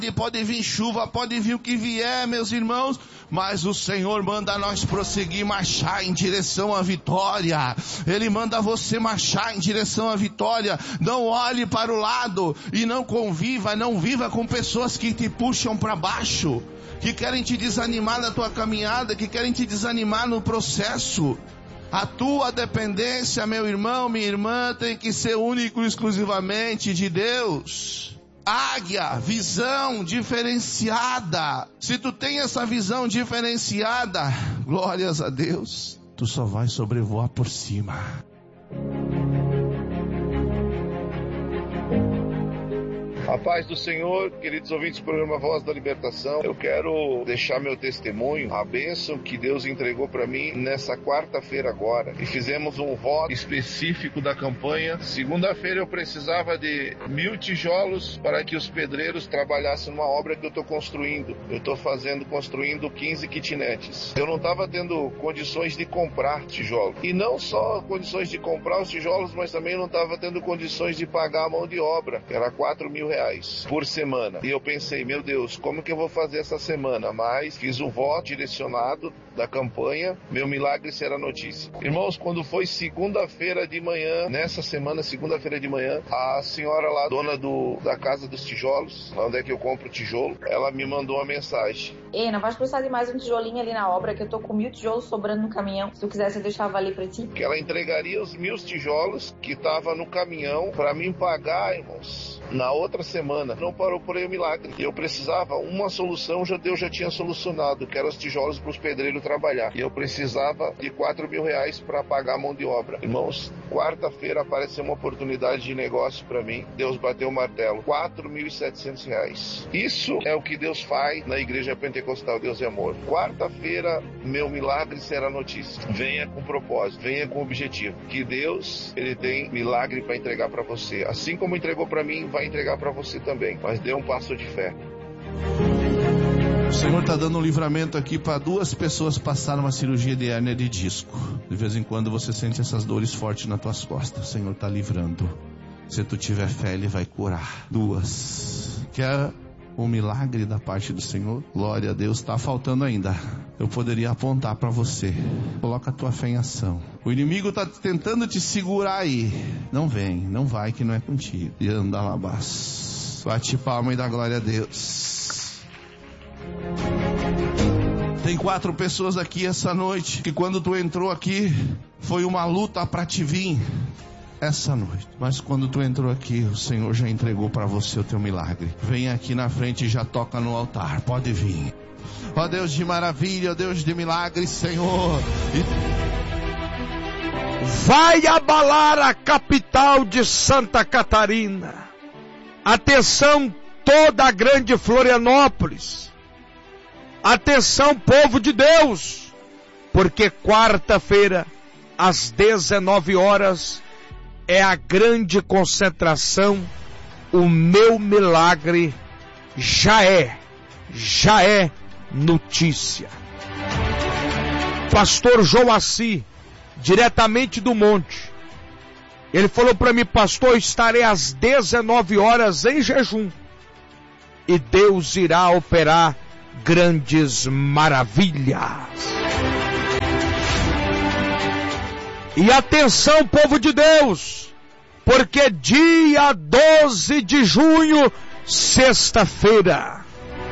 pode vir chuva, pode vir o que vier, meus irmãos, mas o Senhor manda nós prosseguir, marchar em direção à vitória. Ele manda você marchar em direção à vitória. Não olhe para o lado e não viva com pessoas que te puxam para baixo, que querem te desanimar na tua caminhada, que querem te desanimar no processo. A tua dependência, meu irmão, minha irmã, tem que ser único e exclusivamente de Deus. Águia, visão diferenciada. Se tu tem essa visão diferenciada, glórias a Deus, tu só vai sobrevoar por cima. A paz do Senhor, queridos ouvintes do programa Voz da Libertação. Eu quero deixar meu testemunho, a bênção que Deus entregou para mim nessa quarta-feira agora. E fizemos um voto específico da campanha. Segunda-feira eu precisava de 1.000 tijolos para que os pedreiros trabalhassem numa obra que eu estou construindo. Eu estou construindo 15 kitnets. Eu não estava tendo condições de comprar tijolos. E não só condições de comprar os tijolos, mas também não estava tendo condições de pagar a mão de obra, que era R$4.000 por semana. E eu pensei, meu Deus, como que eu vou fazer essa semana? Mas fiz um voto direcionado da campanha, meu milagre será notícia. Irmãos, quando foi segunda-feira de manhã, nessa semana, segunda-feira de manhã, a senhora lá, dona da Casa dos Tijolos, onde é que eu compro tijolo, ela me mandou uma mensagem. Ei, não vais precisar de mais um tijolinho ali na obra, que eu tô com 1.000 tijolos sobrando no caminhão. Se tu quisesse, eu deixava ali pra ti. Que ela entregaria os 1.000 tijolos que tava no caminhão pra mim pagar, irmãos, na outra semana. Não parou por aí o milagre. Eu precisava uma solução, Deus já tinha solucionado, que eram os tijolos para os pedreiros trabalhar. E eu precisava de R$4.000 para pagar a mão de obra. Irmãos, quarta-feira apareceu uma oportunidade de negócio para mim. Deus bateu o martelo. R$4.700. Isso é o que Deus faz na Igreja Pentecostal Deus é Amor. Quarta-feira, meu milagre será notícia. Venha com propósito, venha com objetivo. Que Deus, Ele tem milagre para entregar para você. Assim como entregou para mim, vai entregar para você também, mas dê um passo de fé. O Senhor está dando um livramento aqui para 2 pessoas passaram uma cirurgia de hérnia de disco. De vez em quando você sente essas dores fortes nas tuas costas. O Senhor está livrando. Se tu tiver fé, Ele vai curar. 2. Quer um milagre da parte do Senhor? Glória a Deus. Está faltando ainda. Eu poderia apontar para você. Coloca a tua fé em ação. O inimigo está tentando te segurar aí. Não vem, não vai, que não é contigo. E anda lá, bate palma e dá glória a Deus. Tem 4 pessoas aqui essa noite que quando tu entrou aqui foi uma luta para te vir essa noite. Mas quando tu entrou aqui, o Senhor já entregou para você o teu milagre. Vem aqui na frente e já toca no altar. Pode vir. Ó Deus de maravilha, ó Deus de milagre, Senhor. Vai abalar a capital de Santa Catarina. Atenção, toda a grande Florianópolis. Atenção, povo de Deus, porque quarta-feira, às 19 horas, é a grande concentração. O meu milagre já é notícia. Pastor Joaci, diretamente do monte, ele falou para mim: pastor, estarei às 19 horas em jejum, e Deus irá operar grandes maravilhas. E atenção, povo de Deus, porque dia 12 de junho, sexta-feira,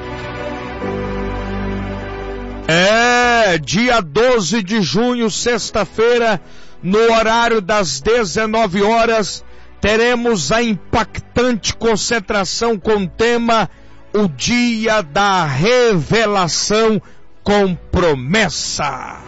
dia 12 de junho, sexta-feira, no horário das 19 horas, teremos a impactante concentração com o tema O Dia da Revelação com Promessa.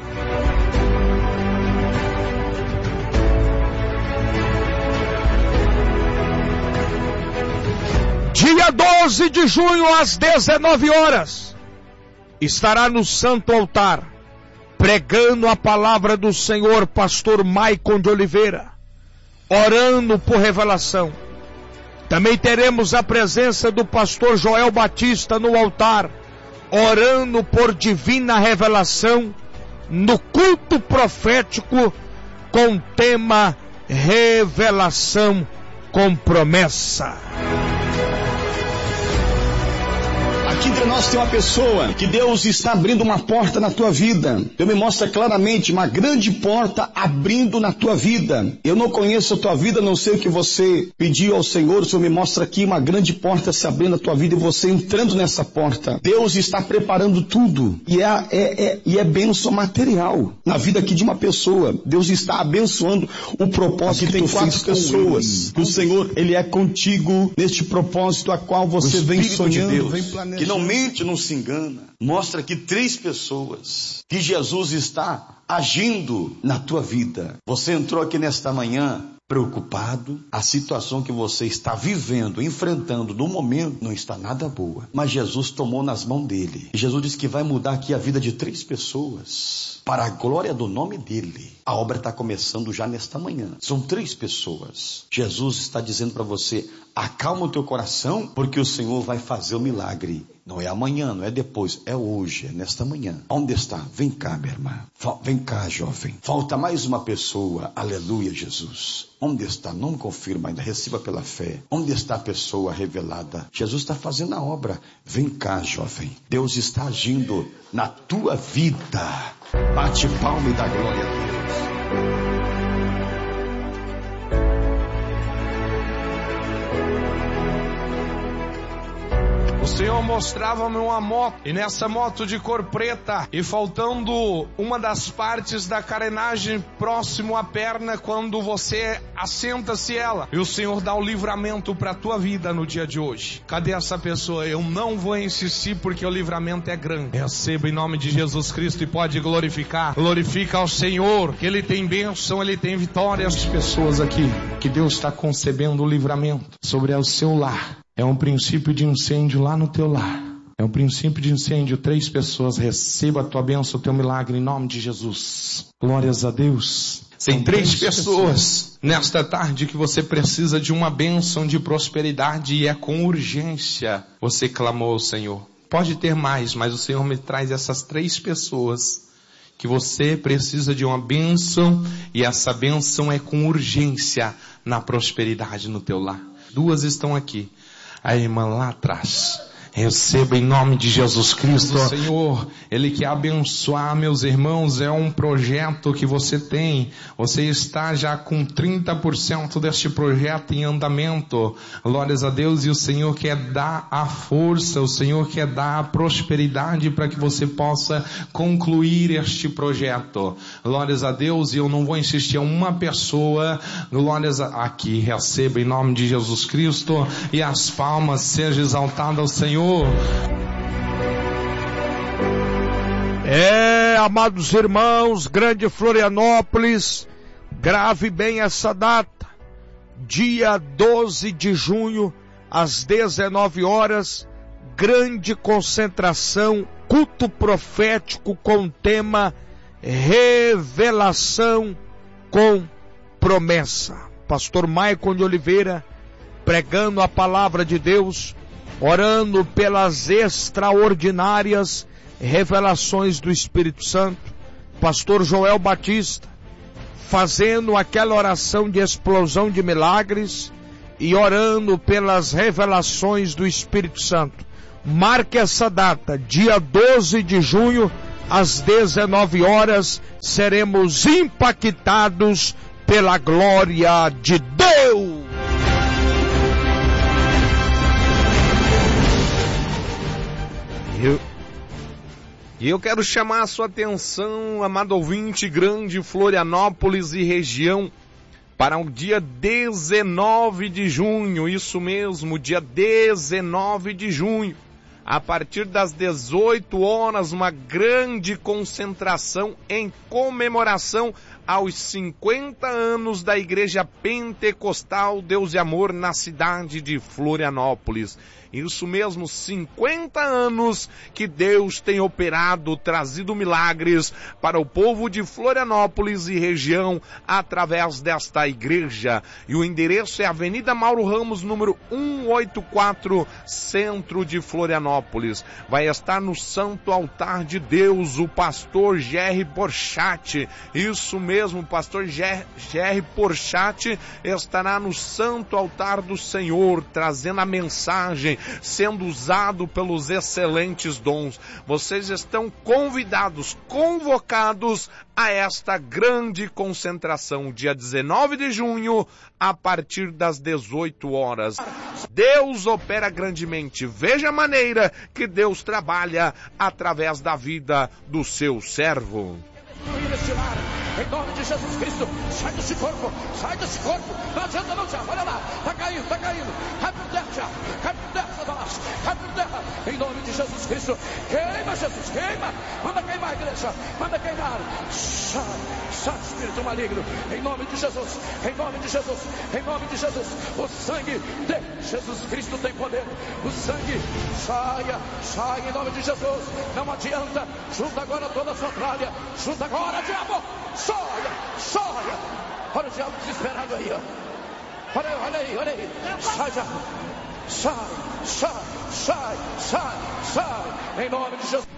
Dia 12 de junho, às 19 horas, estará no Santo Altar, pregando a palavra do Senhor, pastor Maicon de Oliveira, orando por revelação. Também teremos a presença do pastor Joel Batista no altar, orando por divina revelação, no culto profético, com o tema Revelação com Promessa. aqui entre nós tem uma pessoa que Deus está abrindo uma porta na tua vida. Deus me mostra claramente uma grande porta abrindo na tua vida. Eu não conheço a tua vida, não sei o que você pediu ao Senhor. O Senhor me mostra aqui uma grande porta se abrindo na tua vida e você entrando nessa porta. Deus está preparando tudo e é bênção material na vida aqui de uma pessoa. Deus está abençoando o propósito que tem 4 pessoas. O Senhor, Ele é contigo neste propósito a qual você vem sonhando, de Deus, que não mente, não se engana. Mostra aqui 3 pessoas que Jesus está agindo na tua vida. Você entrou aqui nesta manhã preocupado, a situação que você está vivendo, enfrentando no momento, não está nada boa. Mas Jesus tomou nas mãos dele. E Jesus disse que vai mudar aqui a vida de 3 pessoas, para a glória do nome dele. A obra está começando já nesta manhã. São 3 pessoas. Jesus está dizendo para você, acalma o teu coração, porque o Senhor vai fazer o milagre. Não é amanhã, não é depois, é hoje, é nesta manhã. Onde está? Vem cá, minha irmã. Vem cá, jovem. Falta mais uma pessoa. Aleluia, Jesus. Onde está? Não confirma ainda, receba pela fé. Onde está a pessoa revelada? Jesus está fazendo a obra. Vem cá, jovem. Deus está agindo na tua vida. Bate palma e dá glória a Deus. O Senhor mostrava-me uma moto, e nessa moto de cor preta, e faltando uma das partes da carenagem próximo à perna, quando você assenta-se ela, e o Senhor dá o livramento para a tua vida no dia de hoje. Cadê essa pessoa? Eu não vou insistir porque o livramento é grande. Receba em nome de Jesus Cristo e pode glorificar. Glorifica ao Senhor, que Ele tem bênção, Ele tem vitória. As pessoas aqui, que Deus está concebendo o livramento sobre o seu lar. É um princípio de incêndio lá no teu lar. É um princípio de incêndio. 3 pessoas, receba a tua bênção, o teu milagre em nome de Jesus. Glórias a Deus. Tem 3 pessoas nesta tarde que você precisa de uma bênção de prosperidade e é com urgência. Você clamou ao Senhor. Pode ter mais, mas o Senhor me traz essas 3 pessoas que você precisa de uma bênção e essa bênção é com urgência na prosperidade no teu lar. 2 estão aqui. A irmã lá atrás. Receba em nome de Jesus Cristo. O Senhor, Ele quer abençoar, meus irmãos, é um projeto que você tem. Você está já com 30% deste projeto em andamento. Glórias a Deus, e o Senhor quer dar a força, o Senhor quer dar a prosperidade para que você possa concluir este projeto. Glórias a Deus, e eu não vou insistir, uma pessoa, glórias aqui, receba em nome de Jesus Cristo, e as palmas sejam exaltadas ao Senhor. Amados irmãos, Grande Florianópolis, grave bem essa data, dia 12 de junho, às 19 horas, grande concentração, culto profético com o tema Revelação com Promessa. Pastor Maicon de Oliveira, pregando a palavra de Deus, orando pelas extraordinárias revelações do Espírito Santo. Pastor Joel Batista, fazendo aquela oração de explosão de milagres e orando pelas revelações do Espírito Santo. Marque essa data, dia 12 de junho, às 19 horas, seremos impactados pela glória de Deus. E eu quero chamar a sua atenção, amado ouvinte, Grande Florianópolis e região, para o dia 19 de junho, isso mesmo, dia 19 de junho, a partir das 18 horas, uma grande concentração em comemoração aos 50 anos da Igreja Pentecostal Deus e Amor na cidade de Florianópolis. Isso mesmo, 50 anos que Deus tem operado, trazido milagres para o povo de Florianópolis e região através desta igreja. E o endereço é Avenida Mauro Ramos, número 184, centro de Florianópolis. Vai estar no Santo Altar de Deus o pastor Jerry Porchat. Isso mesmo, o pastor Jerry Porchat estará no Santo Altar do Senhor, trazendo a mensagem, sendo usado pelos excelentes dons. Vocês estão convidados, convocados a esta grande concentração, dia 19 de junho, a partir das 18 horas. Deus opera grandemente. Veja a maneira que Deus trabalha através da vida do seu servo. Em nome de Jesus Cristo, sai desse corpo, não adianta não, Tiago, olha lá, tá caindo, cai por terra, Tiago, cai por terra, Satanás, cai por terra, em nome de Jesus Cristo, queima, Jesus, queima, manda queimar, igreja, manda queimar, sai, espírito maligno, em nome de Jesus, em nome de Jesus, em nome de Jesus, o sangue de Jesus Cristo tem poder, o sangue, saia, em nome de Jesus, não adianta, junta agora toda a sandália, junta agora, diabo, saia, olha o diabo desesperado aí, ó. Olha aí, sai, diabo, sai, em nome de Jesus.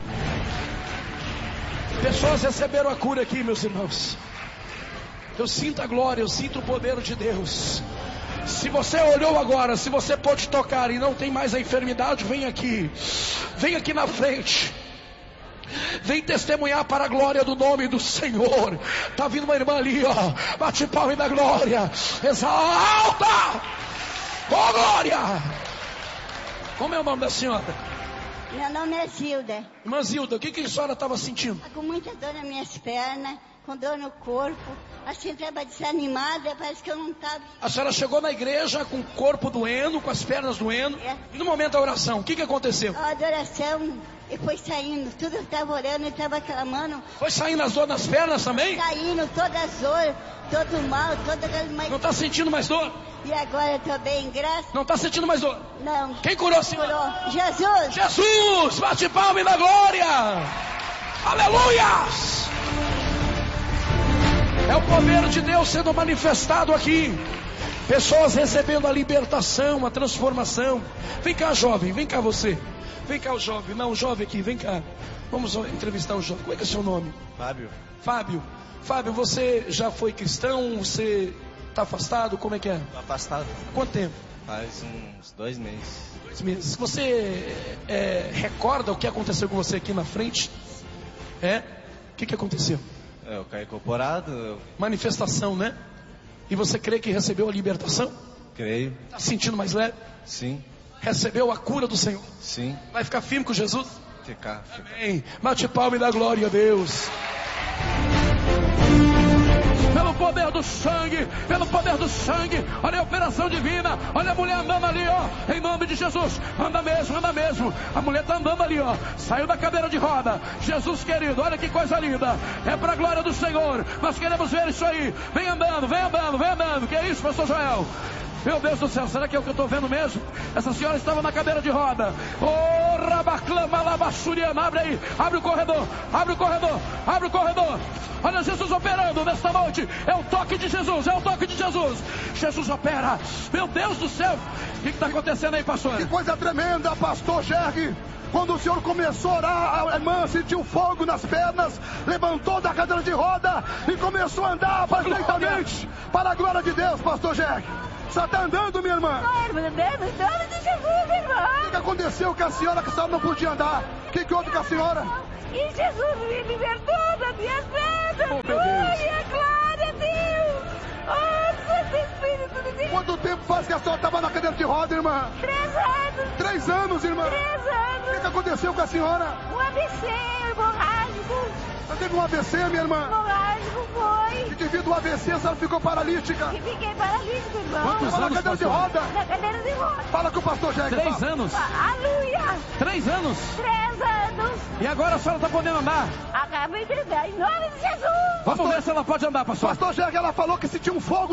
Pessoas receberam a cura aqui, meus irmãos. Eu sinto a glória, eu sinto o poder de Deus. Se você olhou agora, se você pode tocar e não tem mais a enfermidade, vem aqui na frente. Vem testemunhar para a glória do nome do Senhor. Tá vindo uma irmã ali, ó. Bate palma e dá glória. Exalta! Ó glória! Como é o nome da senhora? Meu nome é Zilda. Irmã Zilda, o que a senhora estava sentindo? Com muita dor nas minhas pernas, com dor no corpo. Assim, estava desanimada, parece que eu não estava. A senhora chegou na igreja com o corpo doendo, com as pernas doendo. É. E no momento da oração, o que aconteceu? A adoração, e foi saindo, tudo estava orando, eu estava clamando. Foi saindo as dores nas pernas também? Saindo todas as dores, todo mal, toda aquela... Não está sentindo mais dor? E agora eu estou bem, graças... Não está sentindo mais dor? Não. Quem curou a senhora? Curou. Jesus! Jesus! Bate palma e dá glória! Aleluia! É o poder de Deus sendo manifestado aqui. Pessoas recebendo a libertação, a transformação. Vem cá, jovem, vem cá você. Vem cá o jovem, não, o jovem aqui, vem cá. Vamos entrevistar o jovem. Como é que é o seu nome? Fábio, você já foi cristão? Você está afastado? Como é que é? Afastado. Quanto tempo? Faz uns 2 meses. 2 meses. Você recorda o que aconteceu com você aqui na frente? O que aconteceu? Eu caí incorporado. Manifestação, né? E você crê que recebeu a libertação? Creio. Está sentindo mais leve? Sim. Recebeu a cura do Senhor? Sim. Vai ficar firme com Jesus? Ficar. Amém. Bate palma e dá glória a Deus. Pelo poder do sangue, olha a operação divina, olha a mulher andando ali, ó, em nome de Jesus, anda mesmo, a mulher está andando ali, ó, saiu da cadeira de roda. Jesus querido, olha que coisa linda, é para a glória do Senhor, nós queremos ver isso aí, vem andando, que é isso, pastor Joel? Meu Deus do céu, será que é o que eu estou vendo mesmo? Essa senhora estava na cadeira de roda. Oh, rabaclama, labassuriana, abre aí, abre o corredor. Olha Jesus operando nesta noite. É o toque de Jesus. Jesus opera. Meu Deus do céu. O que está acontecendo aí, pastor? Que coisa tremenda, pastor Jerry. Quando o senhor começou a orar, a irmã sentiu fogo nas pernas, levantou da cadeira de roda e começou a andar perfeitamente. Para a glória de Deus, pastor Jerry. Você está andando, minha irmã? Meu Deus, em nome de Jesus, irmã. O que aconteceu com a senhora que a senhora não podia andar? O que houve com a senhora? E Jesus me libertou das minhas pernas. Oh, meu Deus. Glória a Deus. Oh, Santo Espírito de Deus. Quanto tempo faz que a senhora estava na cadeira de roda, irmã? 3 anos. 3 anos, irmã? 3 anos. O que aconteceu com a senhora? Um ABC hemorrágico. Você teve um AVC, minha irmã? Hemorrágico foi. E devido ao AVC, a senhora ficou paralítica. E fiquei paralítico, irmão. Quantos anos, na cadeira de roda? Na cadeira de roda. Fala com o pastor Jair. 3 anos. Aleluia. 3 anos. 3 anos. E agora a senhora está podendo andar? Acabei de dar em nome de Jesus. Vamos ver se ela pode andar, pastor. Pastor Jair, ela falou que sentiu um fogo